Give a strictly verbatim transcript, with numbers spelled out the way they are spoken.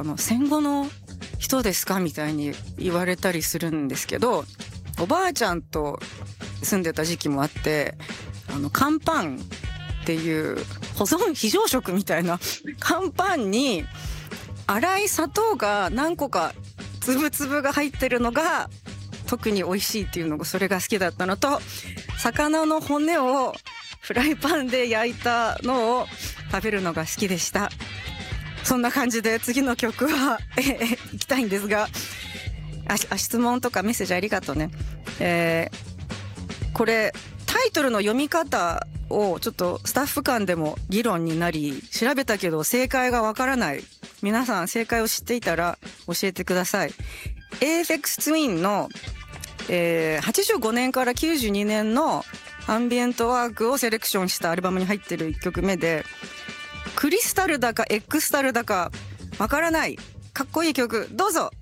の戦後の人ですかみたいに言われたりするんですけど、おばあちゃんと住んでた時期もあって、あの乾パンっていう保存非常食みたいな乾パンに粗い砂糖が何個かつぶつぶが入ってるのが特に美味しいっていうのが、それが好きだったのと、魚の骨をフライパンで焼いたのを食べるのが好きでした。そんな感じで次の曲は行きたいんですが、あ質問とかメッセージありがとうね。えー、これタイトルの読み方をちょっとスタッフ間でも議論になり、調べたけど正解がわからない。皆さん正解を知っていたら教えてください。エーエフエックス ツインの、えー、はちじゅうごねんからきゅうじゅうにねんのアンビエントワークをセレクションしたアルバムに入ってるいっきょくめで、クリスタルだかエクスタルだかわからないかっこいい曲、どうぞ。